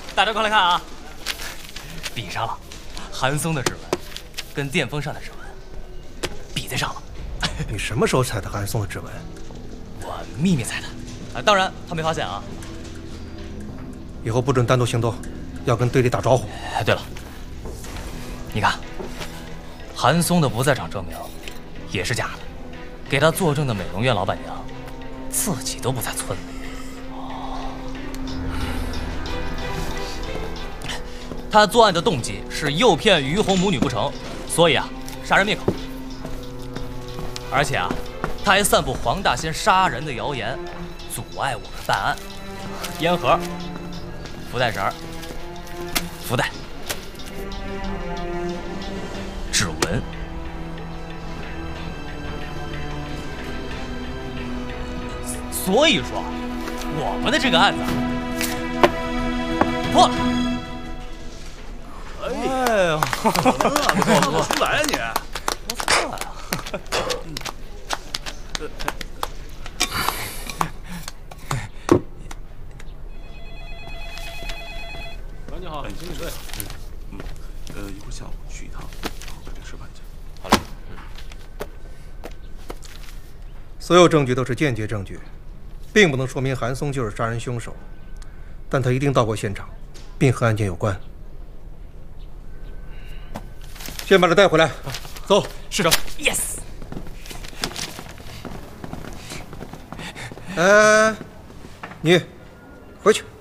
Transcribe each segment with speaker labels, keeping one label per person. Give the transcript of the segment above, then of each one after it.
Speaker 1: 大家快来看啊！比上了，韩松的指纹跟电风扇的指纹比在上了。
Speaker 2: 你什么时候踩的韩松的指纹？
Speaker 1: 我秘密踩的，当然他没发现啊。
Speaker 2: 以后不准单独行动，要跟队里打招呼。
Speaker 1: 对了，你看，韩松的不在场证明也是假的，给他作证的美容院老板娘自己都不在村里。他作案的动机是诱骗于红母女不成，所以啊，杀人灭口。而且啊，他还散布黄大仙杀人的谣言，阻碍我们办案。烟盒、福袋绳、福袋、指纹，所以说，我们的这个案子破了。
Speaker 3: 哎呦，不错不错，出来呀你！
Speaker 1: 不错呀。
Speaker 3: 你好，经理队。一会儿下午去一趟，然后赶紧吃饭去。
Speaker 1: 好嘞。
Speaker 2: 所有证据都是间接证据，并不能说明韩松就是杀人凶手，但他一定到过现场，并和案件有关。先把他带回来，走，
Speaker 1: 市长。Yes。
Speaker 2: 你回去。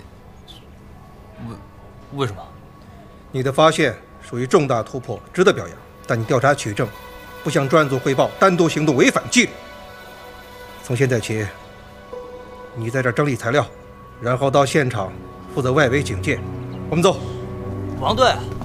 Speaker 1: 为什么？
Speaker 2: 你的发现属于重大突破，值得表扬。但你调查取证，不向专案组汇报，单独行动违反纪律。从现在起，你在这儿整理材料，然后到现场负责外围警戒。我们走。
Speaker 1: 王队。